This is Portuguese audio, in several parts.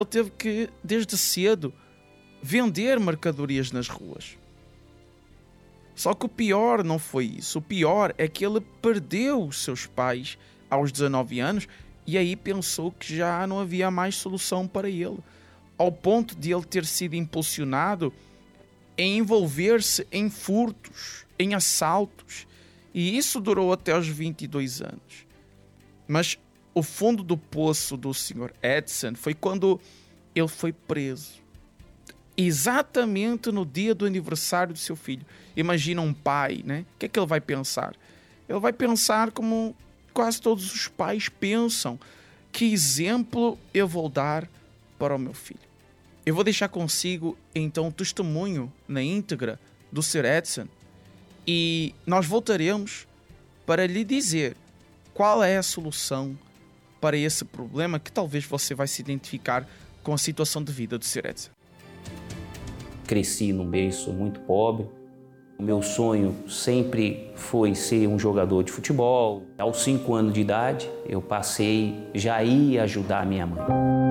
Ele teve que, desde cedo, vender mercadorias nas ruas. Só que o pior não foi isso. O pior é que ele perdeu os seus pais aos 19 anos e aí pensou que já não havia mais solução para ele. Ao ponto de ele ter sido impulsionado em envolver-se em furtos, em assaltos. E isso durou até aos 22 anos. Mas o fundo do poço do Sr. Edson foi quando ele foi preso. Exatamente no dia do aniversário do seu filho. Imagina um pai, né? O que é que ele vai pensar? Ele vai pensar como quase todos os pais pensam. Que exemplo eu vou dar para o meu filho? Eu vou deixar consigo, então, o testemunho na íntegra do Sr. Edson e nós voltaremos para lhe dizer qual é a solução para esse problema que talvez você vai se identificar com a situação de vida do Sr. Edson. Cresci num berço muito pobre. O meu sonho sempre foi ser um jogador de futebol. Aos 5 anos de idade, eu passei já a ir ajudar a minha mãe.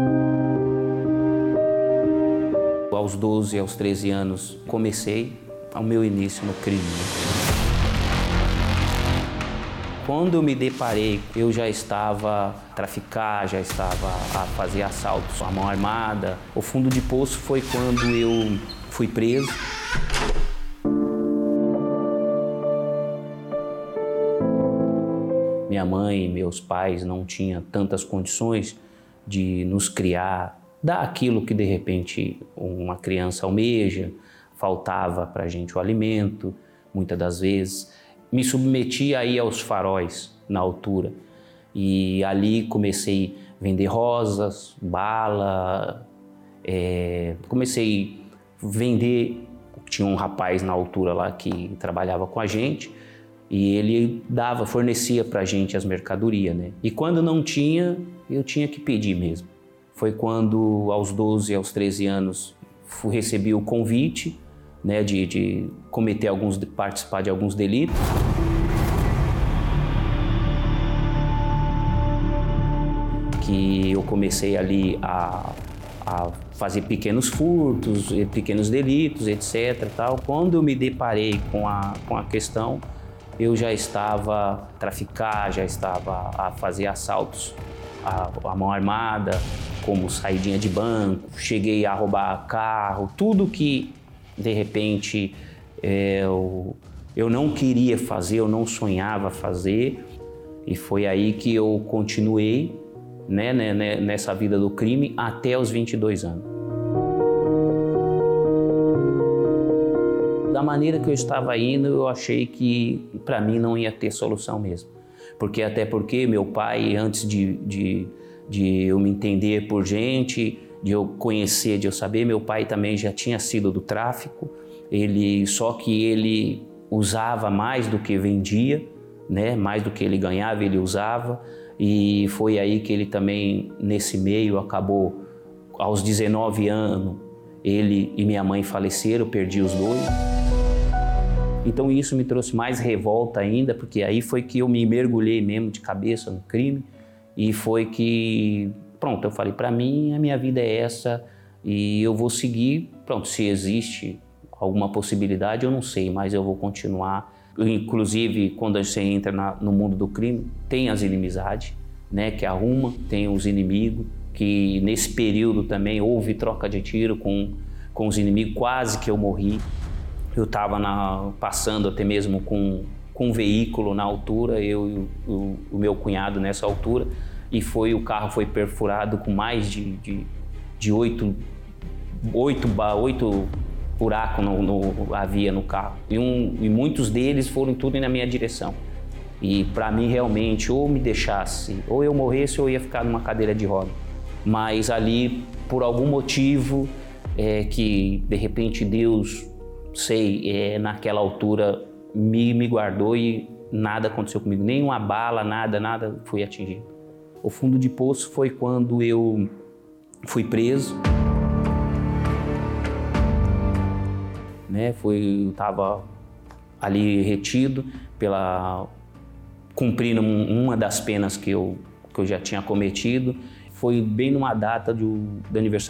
Aos 12 e aos 13 anos, comecei o meu início no crime. Quando eu me deparei, eu já estava a traficar, já estava a fazer assaltos à mão armada. O fundo de poço foi quando eu fui preso. Minha mãe e meus pais não tinham tantas condições de nos criar, dar aquilo que de repente uma criança almeja, faltava para a gente o alimento, muitas das vezes. Me submeti aí aos faróis na altura e ali comecei a vender rosas, bala, comecei a vender. Tinha um rapaz na altura lá que trabalhava com a gente e ele fornecia para a gente as mercadorias, né? E quando não tinha, eu tinha que pedir mesmo. Foi quando, aos 12 e aos 13 anos, recebi o convite, né, de participar de alguns delitos. Que eu comecei ali a fazer pequenos furtos, pequenos delitos, etc. Tal. Quando eu me deparei com a questão, eu já estava a traficar, já estava a fazer assaltos à mão armada, como saidinha de banco, cheguei a roubar carro, tudo que de repente eu não queria fazer, eu não sonhava fazer, e foi aí que eu continuei, né, nessa vida do crime até os 22 anos. Da maneira que eu estava indo, eu achei que para mim não ia ter solução mesmo. Até porque meu pai, antes de eu me entender por gente, de eu conhecer, de eu saber, meu pai também já tinha sido do tráfico. Só que ele usava mais do que vendia, né? Mais do que ele ganhava, ele usava. E foi aí que ele também, nesse meio, acabou, aos 19 anos, ele e minha mãe faleceram, eu perdi os dois. Então isso me trouxe mais revolta ainda, porque aí foi que eu me mergulhei mesmo de cabeça no crime. E foi que, pronto, eu falei, para mim a minha vida é essa e eu vou seguir. Pronto, se existe alguma possibilidade, eu não sei, mas eu vou continuar. Inclusive, quando você entra no mundo do crime, tem as inimizades, né, que arruma, tem os inimigos, que nesse período também houve troca de tiro com os inimigos, quase que eu morri. Eu estava passando até mesmo com um veículo na altura, eu e o meu cunhado nessa altura, e o carro foi perfurado com mais de 8 buracos havia no carro. E muitos deles foram tudo na minha direção. E para mim realmente, ou me deixasse, ou eu morresse, ou eu ia ficar numa cadeira de roda. Mas ali, por algum motivo, que de repente Deus, naquela altura me guardou e nada aconteceu comigo, nem uma bala, nada fui atingido. O fundo de poço foi quando eu fui preso, né? Eu estava ali retido cumprindo uma das penas que eu já tinha cometido. foi bem numa data do aniversário